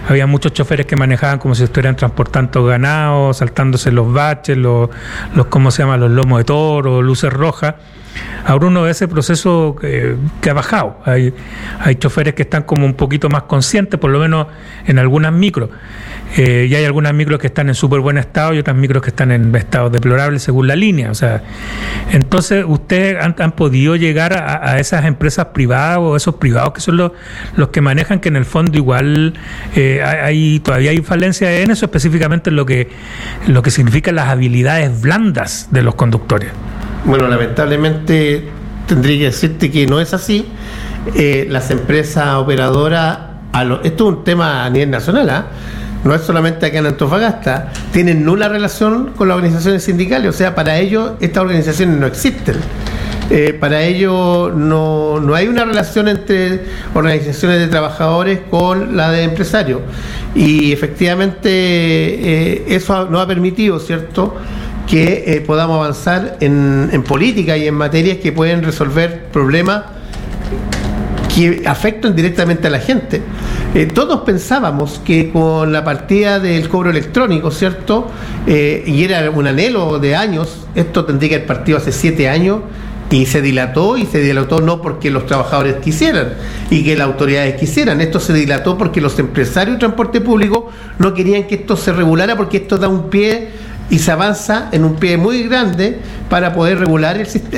había muchos choferes que manejaban como si estuvieran transportando ganado, saltándose los baches, los ¿cómo se llama? Los lomos de toro, luces rojas. Ahora uno ve ese proceso que ha bajado. Hay choferes que están como un poquito más conscientes, por lo menos en algunas micros. Y hay algunas micros que están en súper buen estado y otras micros que están en estado deplorable según la línea. O sea, entonces ustedes han podido llegar a esas empresas privadas o esos privados que son los que manejan, que en el fondo igual todavía hay falencias en eso, específicamente en lo que significan las habilidades blandas de los conductores. Bueno, lamentablemente tendría que decirte que no es así. Las empresas operadoras, esto es un tema a nivel nacional, no es solamente acá en Antofagasta, tienen nula relación con las organizaciones sindicales. O sea, para ellos estas organizaciones no existen. Para ellos no hay una relación entre organizaciones de trabajadores con la de empresarios. Y efectivamente eso no ha permitido, ¿cierto?, que podamos avanzar en política y en materias que pueden resolver problemas que afectan directamente a la gente. Todos pensábamos que con la partida del cobro electrónico, ¿cierto?, y era un anhelo de años, esto tendría que haber partido hace 7 años, y se dilató no porque los trabajadores quisieran y que las autoridades quisieran, esto se dilató porque los empresarios de transporte público no querían que esto se regulara, porque esto da un pie y se avanza en un pie muy grande para poder regular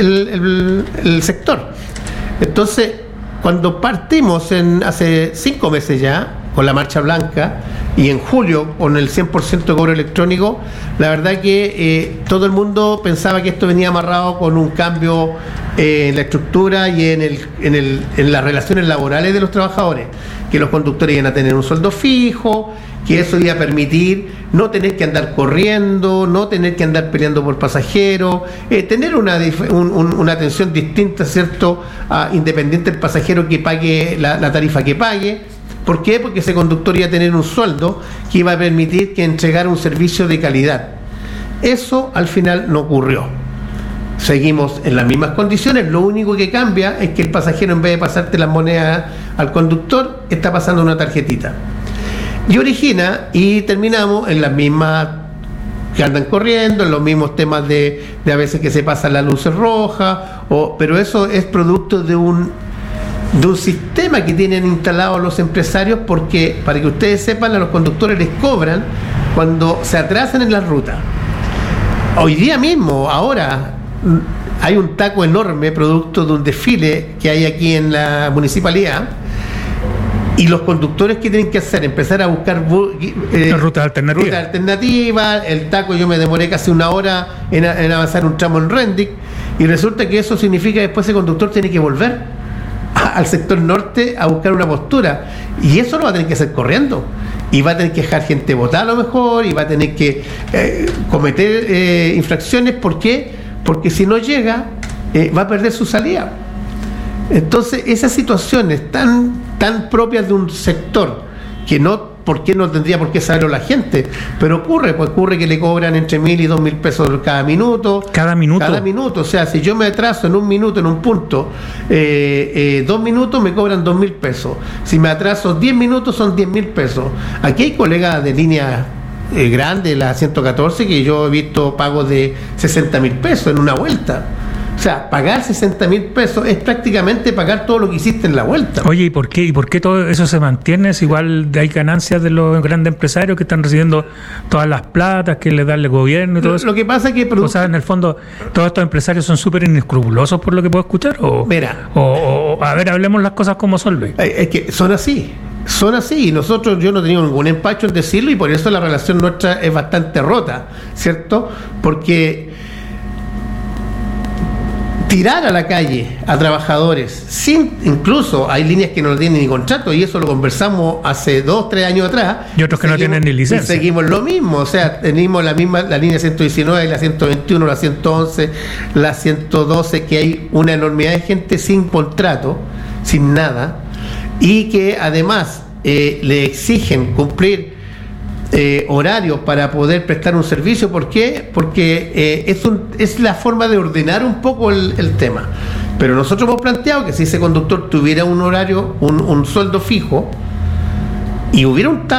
el sector. Entonces, cuando partimos hace 5 meses ya con la Marcha Blanca y en julio con el 100% de cobro electrónico, la verdad que todo el mundo pensaba que esto venía amarrado con un cambio en la estructura y en las relaciones laborales de los trabajadores, que los conductores iban a tener un sueldo fijo, que eso iba a permitir no tener que andar corriendo, no tener que andar peleando por pasajeros, tener una atención distinta, ¿cierto?, independiente del pasajero que pague la tarifa que pague. ¿Por qué? Porque ese conductor iba a tener un sueldo que iba a permitir que entregara un servicio de calidad. Eso al final no ocurrió. Seguimos en las mismas condiciones, lo único que cambia es que el pasajero, en vez de pasarte las monedas al conductor, está pasando una tarjetita. Y origina y terminamos en las mismas que andan corriendo, en los mismos temas de a veces que se pasan las luces rojas, pero eso es producto de un sistema que tienen instalado los empresarios, porque, para que ustedes sepan, a los conductores les cobran cuando se atrasan en la ruta. Hoy día mismo, ahora, hay un taco enorme producto de un desfile que hay aquí en la municipalidad. Y los conductores, ¿qué tienen que hacer? Empezar a buscar rutas alternativas. El taco, yo me demoré casi 1 hora en avanzar un tramo en Rendic, y resulta que eso significa que después ese conductor tiene que volver al sector norte a buscar una postura, y eso lo va a tener que hacer corriendo, y va a tener que dejar gente botada a lo mejor, y va a tener que cometer infracciones. ¿Por qué? Porque si no llega, va a perder su salida. Entonces, esas situaciones tan propias de un sector, que no, ¿por qué no tendría por qué saberlo la gente? Pero ocurre que le cobran entre 1.000 y 2.000 pesos cada minuto. Cada minuto. O sea, si yo me atraso en 1 minuto en un punto, 2 minutos me cobran 2.000 pesos. Si me atraso 10 minutos son 10.000 pesos. Aquí hay colegas de línea grande, la 114, que yo he visto pagos de 60.000 pesos en una vuelta. O sea, pagar 60.000 pesos es prácticamente pagar todo lo que hiciste en la vuelta. Oye, ¿y por qué todo eso se mantiene? Es igual, hay ganancias de los grandes empresarios que están recibiendo todas las platas que le da el gobierno y todo eso. Lo que pasa es que... O sea, en el fondo, todos estos empresarios son súper inescrupulosos, por lo que puedo escuchar. Mira. A ver, hablemos las cosas como son, Luis. Es que son así, y yo no tenía ningún empacho en decirlo, y por eso la relación nuestra es bastante rota, ¿cierto? Porque tirar a la calle a trabajadores, incluso hay líneas que no tienen ni contrato, y eso lo conversamos hace 2-3 años atrás, y otros que no tienen ni licencia, y seguimos lo mismo. O sea, tenemos la línea 119, la 121, la 111, la 112, que hay una enormidad de gente sin contrato, sin nada, y que además le exigen cumplir horarios para poder prestar un servicio. ¿Por qué? Porque es la forma de ordenar un poco el tema. Pero nosotros hemos planteado que si ese conductor tuviera un horario, un sueldo fijo, y hubiera un